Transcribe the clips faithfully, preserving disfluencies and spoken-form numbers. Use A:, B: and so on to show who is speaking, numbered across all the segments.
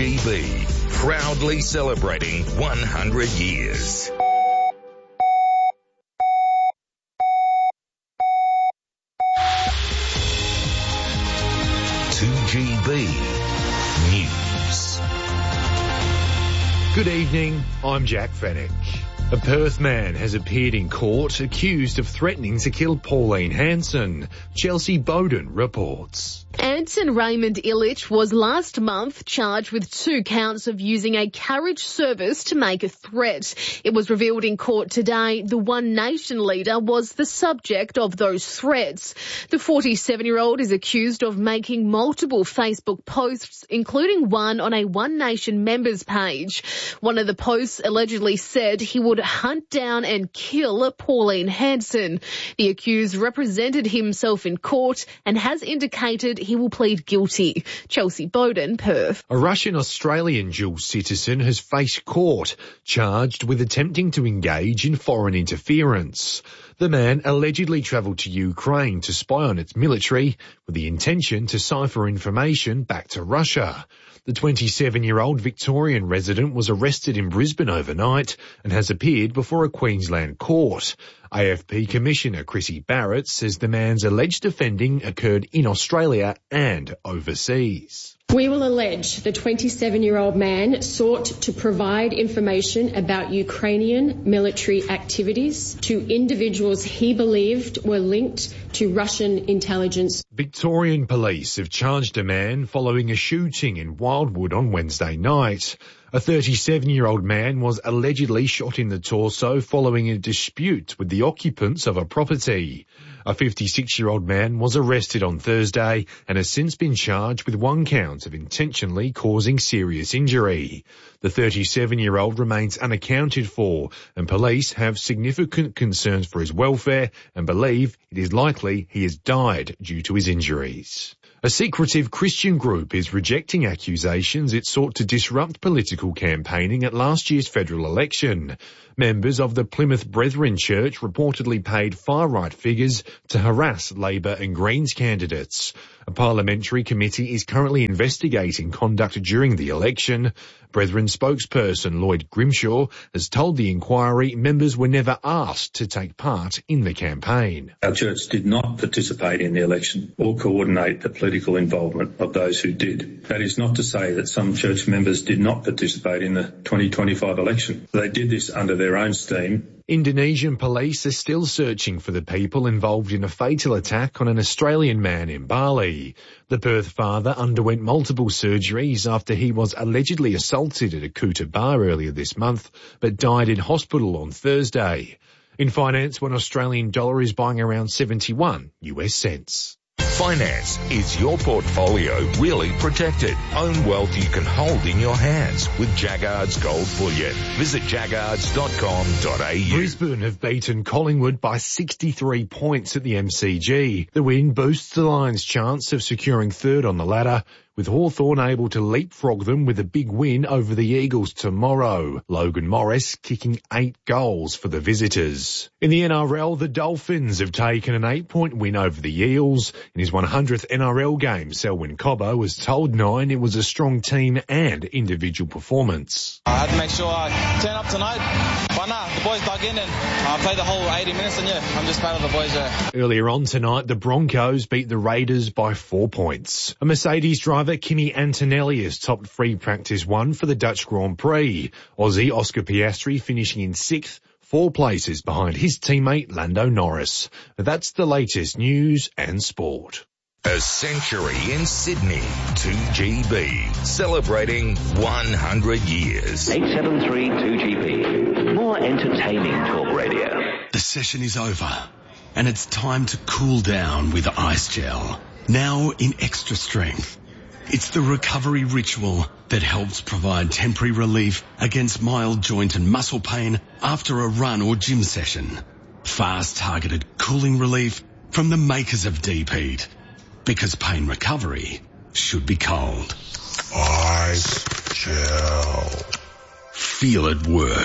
A: G B, proudly celebrating one hundred years. two G B News.
B: Good evening, I'm Jack Fennick. A Perth man has appeared in court accused of threatening to kill Pauline Hanson. Chelsea Bowden reports.
C: Anton Raymond Illich was last month charged with two counts of using a carriage service to make a threat. It was revealed in court today the One Nation leader was the subject of those threats. The forty-seven-year-old is accused of making multiple Facebook posts, including one on a One Nation members page. One of the posts allegedly said he would hunt down and kill Pauline Hanson. The accused represented himself in court and has indicated he will plead guilty. Chelsea Bowden, Perth.
B: A Russian-Australian dual citizen has faced court, charged with attempting to engage in foreign interference. The man allegedly travelled to Ukraine to spy on its military with the intention to cipher information back to Russia. The twenty-seven-year-old Victorian resident was arrested in Brisbane overnight and has appeared before a Queensland court. A F P Commissioner Chrissy Barrett says the man's alleged offending occurred in Australia and overseas.
D: We will allege the twenty-seven-year-old man sought to provide information about Ukrainian military activities to individuals he believed were linked to Russian intelligence.
B: Victorian police have charged a man following a shooting in Wildwood on Wednesday night. A thirty-seven-year-old man was allegedly shot in the torso following a dispute with the occupants of a property. A fifty-six-year-old man was arrested on Thursday and has since been charged with one count of intentionally causing serious injury. The thirty-seven-year-old remains unaccounted for, and police have significant concerns for his welfare and believe it is likely he has died due to his injuries. A secretive Christian group is rejecting accusations it sought to disrupt political campaigning at last year's federal election. Members of the Plymouth Brethren Church reportedly paid far-right figures to harass Labor and Greens candidates. A parliamentary committee is currently investigating conduct during the election. Brethren spokesperson Lloyd Grimshaw has told the inquiry members were never asked to take part in the campaign.
E: Our church did not participate in the election or coordinate the political involvement of those who did. That is not to say that some church members did not participate in the twenty twenty-five election. They did this under their own steam.
B: Indonesian police are still searching for the people involved in a fatal attack on an Australian man in Bali. The Perth father underwent multiple surgeries after he was allegedly assaulted at a Kuta bar earlier this month, but died in hospital on Thursday. In finance, one Australian dollar is buying around seventy-one US cents.
A: Finance is your portfolio really protected. Own wealth you can hold in your hands with Jaggards Gold Bullion. Visit jaggards dot com dot a u.
B: Brisbane have beaten Collingwood by sixty-three points at the M C G. The win boosts the Lions' chance of securing third on the ladder, with Hawthorn able to leapfrog them with a big win over the Eagles tomorrow. Logan Morris kicking eight goals for the visitors. In the N R L, the Dolphins have taken an eight-point win over the Eels. In his one hundredth N R L game, Selwyn Cobbo was told Nine it was a strong team and individual performance.
F: I had to make sure I turn up tonight. But nah, the boys dug in and I played the whole eighty minutes and yeah, I'm just proud of the boys there.
B: Earlier on tonight, the Broncos beat the Raiders by four points. A Mercedes driver, Kimi Antonelli, has topped free practice one for the Dutch Grand Prix. Aussie Oscar Piastri finishing in sixth, four places behind his teammate Lando Norris. That's the latest news and sport.
A: A century in Sydney, two G B, celebrating one hundred years.
G: eight seven three two G B, more entertaining talk radio.
H: The session is over, and it's time to cool down with Ice Gel, now in extra strength. It's the recovery ritual that helps provide temporary relief against mild joint and muscle pain after a run or gym session. Fast targeted cooling relief from the makers of Deep Heat. Because pain recovery should be cold.
I: Ice Gel.
H: Feel it work.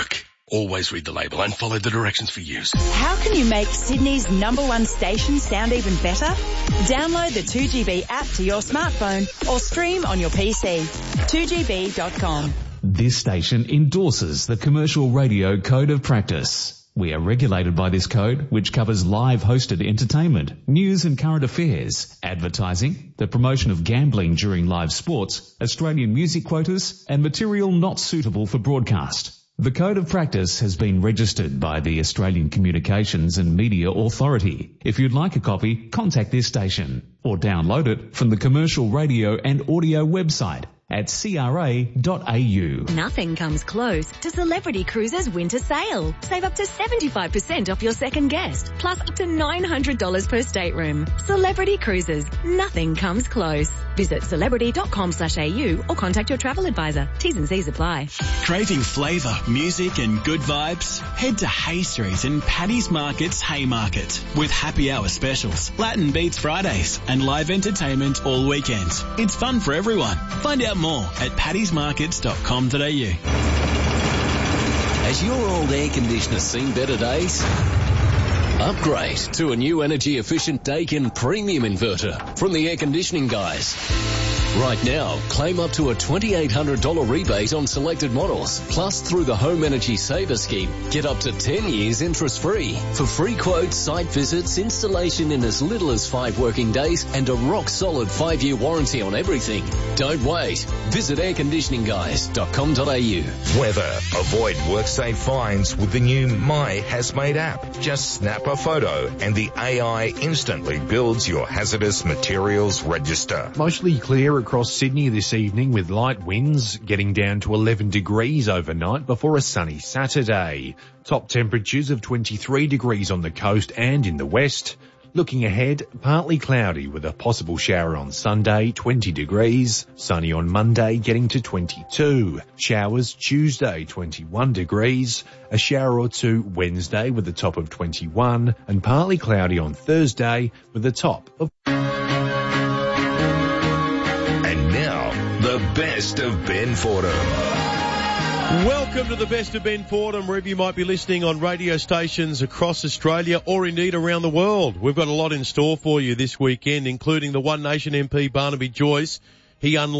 H: Always read the label and follow the directions for use.
I: How can you make Sydney's number one station sound even better? Download the two G B app to your smartphone or stream on your P C. two G B dot com.
J: This station endorses the Commercial Radio Code of Practice. We are regulated by this code, which covers live hosted entertainment, news and current affairs, advertising, the promotion of gambling during live sports, Australian music quotas, and material not suitable for broadcast. The Code of Practice has been registered by the Australian Communications and Media Authority. If you'd like a copy, contact this station or download it from the Commercial Radio and Audio website at c r a dot a u.
K: Nothing comes close to Celebrity Cruises winter sale. Save up to seventy-five percent off your second guest, plus up to nine hundred dollars per stateroom. Celebrity Cruises. Nothing comes close. Visit celebrity dot com slash a u or contact your travel advisor. T's and C's apply.
L: Craving flavour, music and good vibes? Head to Hay Street and Paddy's Market's Haymarket with happy hour specials, Latin Beats Fridays and live entertainment all weekend. It's fun for everyone. Find out more at paddys markets dot com dot a u.
M: Has your old air conditioner seen better days? Upgrade to a new energy efficient Daikin premium inverter from the Air Conditioning Guys. Right now, claim up to a two thousand eight hundred dollars rebate on selected models. Plus, through the Home Energy Saver Scheme, get up to ten years interest-free. For free quotes, site visits, installation in as little as five working days, and a rock-solid five-year warranty on everything. Don't wait. Visit air conditioning guys dot com dot a u.
A: Weather. Avoid WorkSafe fines with the new My Hazmate app. Just snap a photo and the A I instantly builds your hazardous materials register.
B: Mostly clear across Sydney this evening with light winds, getting down to eleven degrees overnight before a sunny Saturday. Top temperatures of twenty-three degrees on the coast and in the west. Looking ahead, partly cloudy with a possible shower on Sunday, twenty degrees. Sunny on Monday, getting to twenty-two. Showers Tuesday, twenty-one degrees. A shower or two Wednesday with a top of twenty-one. And partly cloudy on Thursday with a top of...
A: And now, the best of Ben Fordham.
N: Welcome to the best of Ben Fordham, wherever you might be listening on radio stations across Australia or indeed around the world. We've got a lot in store for you this weekend, including the One Nation M P Barnaby Joyce. He unleashed